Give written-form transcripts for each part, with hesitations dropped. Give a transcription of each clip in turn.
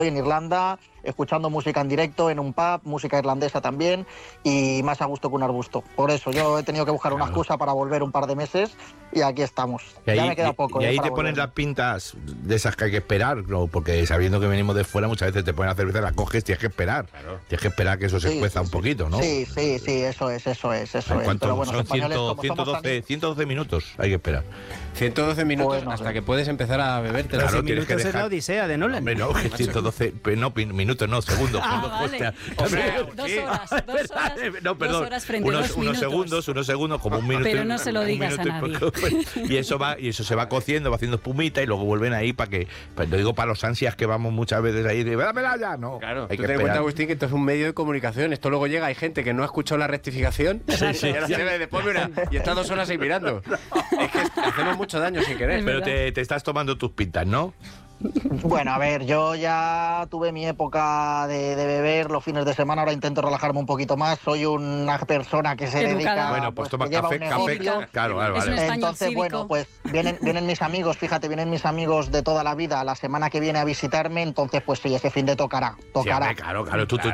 en Irlanda, escuchando música en directo, en un pub, música irlandesa también, y más a gusto que un arbusto. Por eso, yo he tenido que buscar una excusa para volver un par de meses, y aquí estamos. Y ahí, ya me queda poco. Y ahí para te ponen volver. las pintas de esas que hay que esperar, ¿no? Porque sabiendo que venimos de fuera, muchas veces te ponen la cerveza, la coges, tienes que esperar. Claro. Tienes que esperar que eso se cueza un poquito, ¿no? Sí, eso es. ¿Cuánto? Pero Son 112 minutos, hay que esperar. 112 minutos Bueno, hasta que puedes empezar a beberte. Claro, Claro, tienes que minutos es la dejar... odisea de Nolan. Hombre, no, que 112, no, minutos, no, segundos. Vale. Hombre, 2 horas, 2 horas. No, perdón, 2 horas frente a 2 minutos. unos segundos, como un minuto. Pero no se lo digas a nadie. Y eso se va cociendo, va haciendo espumita y luego vuelven ahí para que, lo digo para los ansias que vamos muchas veces ahí, de dámela ya, no. Claro, hay tú que ten en esperar. cuenta, Agustín, que esto es un medio de comunicación. Esto luego llega, hay gente que no ha escuchado la rectificación y ahora se ve después, mira, y está 2 horas ahí mirando. Es que hacemos mucho daño sin querer. Pero te estás tomando tus pintas, ¿no? Bueno, a ver, yo ya tuve mi época de beber los fines de semana, ahora intento relajarme un poquito más. Soy una persona que se Educada. dedica... Bueno, pues toma que lleva café, un negocio. claro, vale. Es un español Entonces, cívico. bueno, pues vienen mis amigos, fíjate, vienen mis amigos de toda la vida la semana que viene a visitarme, entonces pues sí, ese fin de tocará. Sí, hombre, claro,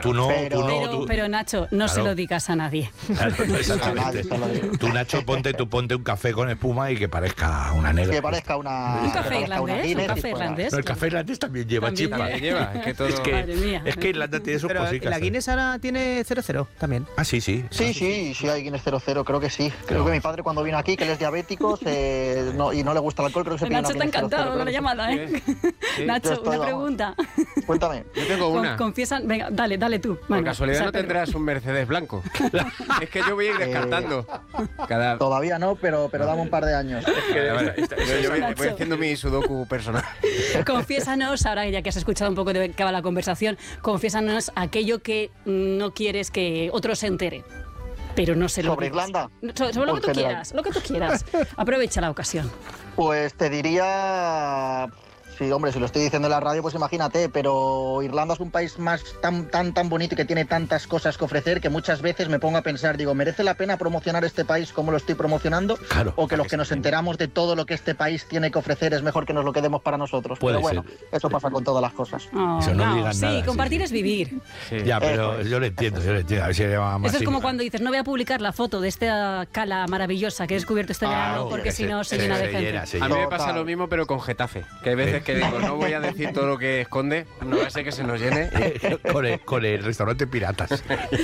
Pero Nacho, no se lo digas a nadie. Claro, exactamente. Nadie se lo digo. Tú, Nacho, ponte un café con espuma y que parezca una negra. Que parezca una... Un que café parezca una irlandés, un Guinness café y fuera. irlandés. No, el café irlandés también lleva También chispa. Lleva, es que todo... Madre mía. Es que Irlanda tiene sus Pero cositas. la Guinness ahora tiene 0,0 también. Ah, sí. Sí, hay Guinness 00, creo que sí. Creo que mi padre cuando vino aquí, que él es diabético y no le gusta el alcohol, creo que se pide Nacho una está Guinness 00, encantado creo con la que sí. llamada, ¿eh? Yo Nacho, estoy, una vamos. pregunta. Cuéntame. Yo tengo una. Confiesan, venga, dale tú. Por casualidad no tendrás un Mercedes blanco. Es que yo voy a ir descartando. Todavía no, pero dame un par de años. Yo voy haciendo mi sudoku personal. Confiésanos, ahora ya que has escuchado un poco de qué va la conversación, confiésanos aquello que no quieres que otro se entere. Pero no se lo ¿Sobre digas. Irlanda? Sobre lo En que tú general. quieras, lo que tú quieras. Aprovecha la ocasión. Pues te diría... Sí, hombre, si lo estoy diciendo en la radio, pues imagínate, pero Irlanda es un país más tan bonito y que tiene tantas cosas que ofrecer que muchas veces me pongo a pensar, digo, ¿merece la pena promocionar este país como lo estoy promocionando? Claro. O que los que nos enteramos de todo lo que este país tiene que ofrecer es mejor que nos lo quedemos para nosotros. Puede Pero bueno, ser. eso pasa con todas las cosas. Oh, Eso no digan sí, nada, compartir sí. es vivir. Ya, pero yo lo entiendo. A ver si le va más Eso es como cínica. cuando dices, no voy a publicar la foto de esta cala maravillosa que he descubierto este verano porque si no se llena de gente. A mí me pasa lo mismo, pero con Getafe. Que hay veces que digo, no voy a decir todo lo que esconde, no va a ser que se nos llene. con el restaurante Piratas.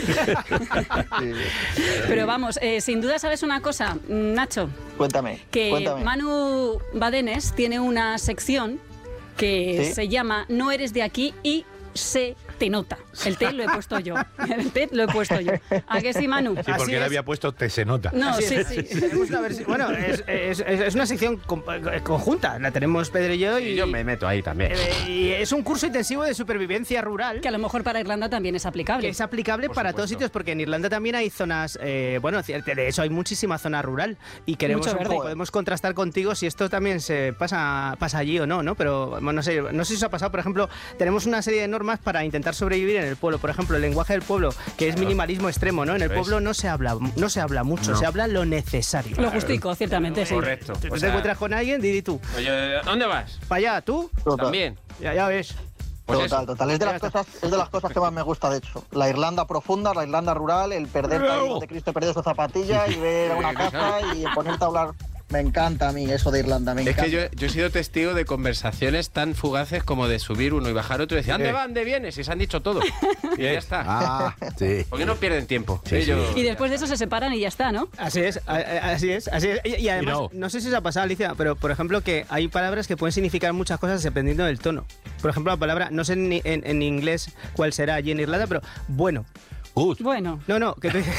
Pero vamos, sin duda sabes una cosa, Nacho, Cuéntame. que Manu Badenes tiene una sección que ¿Sí? se llama No eres de aquí y se te nota. El té lo he puesto yo. El té lo he puesto yo. ¿A que sí, Manu? Sí, porque Así él es. había puesto te se nota. No, Así sí, es. sí. Tenemos una versión, bueno, es una sección conjunta. La tenemos Pedro y yo. Y yo me meto ahí también. Y es un curso intensivo de supervivencia rural. Que a lo mejor para Irlanda también es aplicable. Que es aplicable para todos sitios, porque en Irlanda también hay zonas, bueno, de eso hay muchísima zona rural y queremos Mucho verde. podemos contrastar contigo si esto también se pasa allí o no, pero bueno, no sé si os ha pasado, por ejemplo, tenemos una serie de normas para intentar sobrevivir en el pueblo, por ejemplo, el lenguaje del pueblo, que es minimalismo extremo, ¿no? En el pueblo no se habla mucho, se habla lo necesario. Lo justico, ciertamente, sí. Correcto. Te O sea, encuentras con alguien, di tú, oye, ¿dónde vas? para allá, tú, Total. También. ya ves. Pues Total. Es de las cosas que más me gusta, de hecho. La Irlanda profunda, la Irlanda rural, el perder ahí donde Cristo perdió su zapatilla y ver a una casa y ponerte a hablar. Me encanta a mí eso de Irlanda, me Es encanta. que yo he sido testigo de conversaciones tan fugaces como de subir uno y bajar otro y decir, ¿dónde va? ¿Dónde vienes? Y se han dicho todo. Y ya está. Ah, sí. ¿Por qué no pierden tiempo? Sí, sí. Y después de eso se separan y ya está, ¿no? Así es. Y además, no sé si os ha pasado, Alicia, pero por ejemplo que hay palabras que pueden significar muchas cosas dependiendo del tono. Por ejemplo, la palabra, no sé en inglés cuál será allí en Irlanda, pero bueno. Good. Bueno. No, que te...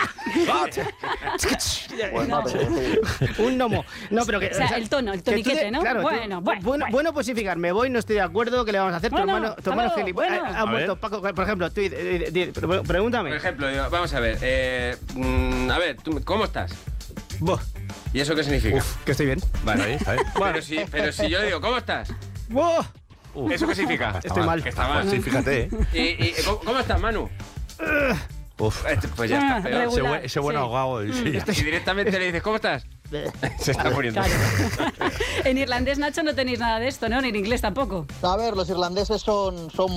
Bueno, pero sí. Un gnomo. No, pero que... O sea, el tono, el toniquete, ¿no? Claro, Bueno. bueno, pues significar, me voy, no estoy de acuerdo, ¿qué le vamos a hacer? Bueno, tu hermano claro, gilipollas. bueno. Ha muerto Paco, por ejemplo, tú, pregúntame. Por ejemplo, digo, vamos a ver. A ver, ¿cómo estás? Buah, ¿Y eso qué significa? que estoy bien. Vale, pero si yo digo, ¿cómo estás? Buah, ¿Eso qué significa? estoy mal. Que está mal. Sí, fíjate, ¿Y cómo estás, Manu? Uf. Pues ya está peor. regular. Ese buen Sí. ahogado. Sí. Y directamente le dices, ¿cómo estás? Se está muriendo. Claro. En irlandés, Nacho, no tenéis nada de esto, ¿no? Ni en inglés tampoco. A ver, los irlandeses son